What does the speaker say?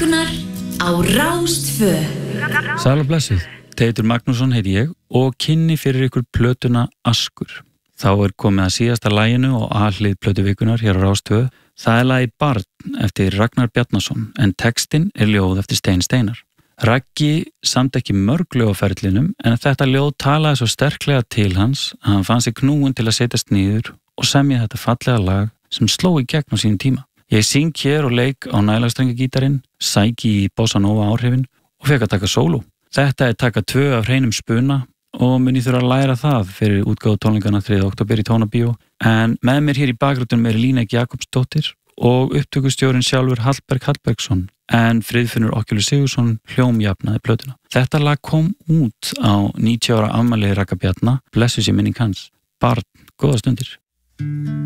vikunar á Rás 2. Sæl og blessuð, Teitur Magnússon heiti ég og kynni fyrir ykkur plötuna Askur. Þá komið að síðasta laginu og A-hlið plötu vikunar hér á Rás 2. Það lagið Barn eftir Ragnar Bjarnason en textinn ljóð eftir Stein Steinar. Raggi samt ekki mörg lög á ferlinum en þetta ljóð talaði svo sterklega til hans að hann fann sig knúinn til að setjast niður og semja þetta fallega lag sem sló í gegn á sínum tíma. Ég syng hér og leik á nælastrengagítarinn, sæki í bossa nova áhrifin og fekk að taka sóló. Þetta taka 2 af hreinum spuna og mun ég þurfa að læra það fyrir útgáfu tónleikana 3. október í Tónabíó. En með mér hér í bakgrúnum Líneik Jakobsdóttir og upptökustjórinn sjálfur Hallberg Hallbergsson en Friðfinnur Okkjölu Sigursson hljómjafnaði plötuna. Þetta lag kom út á 90 ára afmæli Ragga Bjarna, blessuð sé minning hans. Barn, góða stundir.